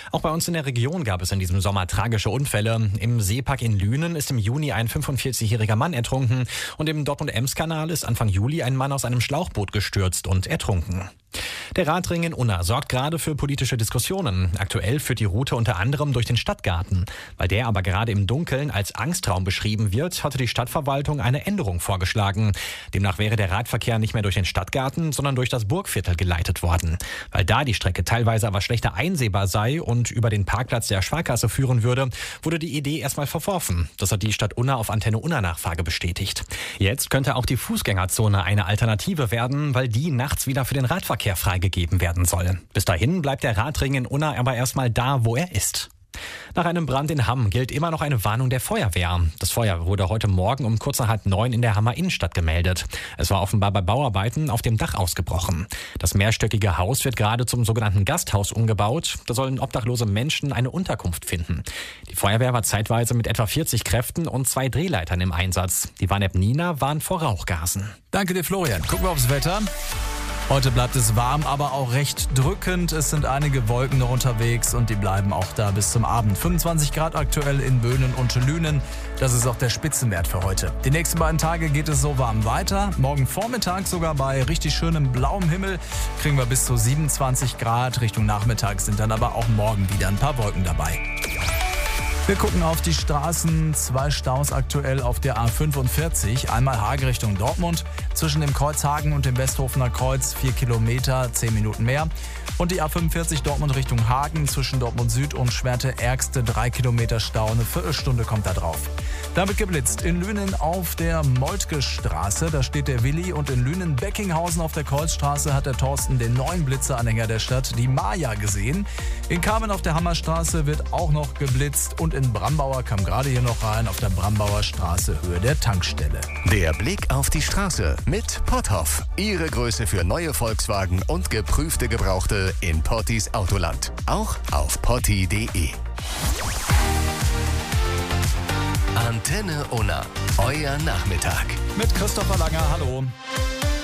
Auch bei uns in der Region gab es in diesem Sommer tragische Unfälle. Im Seepark in Lünen ist im Juni ein 45-jähriger Mann ertrunken und im Dortmund-Ems-Kanal ist Anfang Juli ein Mann aus einem Schlauchboot gestürzt und ertrunken. Der Radring in Unna sorgt gerade für politische Diskussionen. Aktuell führt die Route unter anderem durch den Stadtgarten. Weil der aber gerade im Dunkeln als Angstraum beschrieben wird, hatte die Stadtverwaltung eine Änderung vorgeschlagen. Demnach wäre der Radverkehr nicht mehr durch den Stadtgarten, sondern durch das Burgviertel geleitet worden. Weil da die Strecke teilweise aber schlechter einsehbar sei und über den Parkplatz der Sparkasse führen würde, wurde die Idee erstmal verworfen. Das hat die Stadt Unna auf Antenne Unna Nachfrage bestätigt. Jetzt könnte auch die Fußgängerzone eine Alternative werden, weil die nachts wieder für den Radverkehr freigegeben werden soll. Bis dahin bleibt der Radring in Unna aber erstmal da, wo er ist. Nach einem Brand in Hamm gilt immer noch eine Warnung der Feuerwehr. Das Feuer wurde heute Morgen um kurz nach 8:30 in der Hammer Innenstadt gemeldet. Es war offenbar bei Bauarbeiten auf dem Dach ausgebrochen. Das mehrstöckige Haus wird gerade zum sogenannten Gasthaus umgebaut. Da sollen obdachlose Menschen eine Unterkunft finden. Die Feuerwehr war zeitweise mit etwa 40 Kräften und 2 Drehleitern im Einsatz. Die Warn-App Nina warnt vor Rauchgasen. Danke dir, Florian. Gucken wir aufs Wetter. Heute bleibt es warm, aber auch recht drückend. Es sind einige Wolken noch unterwegs und die bleiben auch da bis zum Abend. 25 Grad aktuell in Böhnen und Lünen. Das ist auch der Spitzenwert für heute. Die nächsten beiden Tage geht es so warm weiter. Morgen Vormittag sogar bei richtig schönem blauem Himmel kriegen wir bis zu 27 Grad. Richtung Nachmittag sind dann aber auch morgen wieder ein paar Wolken dabei. Wir gucken auf die Straßen, 2 Staus aktuell auf der A45. Einmal Hage Richtung Dortmund, zwischen dem Kreuzhagen und dem Westhofener Kreuz 4 Kilometer, 10 Minuten mehr. Und die A45 Dortmund Richtung Hagen, zwischen Dortmund Süd und Schwerte-Ärgste 3 Kilometer Stau, eine Viertelstunde kommt da drauf. Damit geblitzt in Lünen auf der Moltke-Straße, da steht der Willi, und in Lünen-Beckinghausen auf der Kreuzstraße hat der Thorsten, den neuen Blitzeranhänger der Stadt, die Maja, gesehen. In Kamen auf der Hammerstraße wird auch noch geblitzt und in Brambauer kam gerade hier noch rein auf der Brambauer Straße Höhe der Tankstelle. Der Blick auf die Straße mit Potthoff. Ihre Größe für neue Volkswagen und geprüfte Gebrauchte in Pottis Autoland. Auch auf potti.de. Antenne Unna. Euer Nachmittag. Mit Christopher Langer, hallo.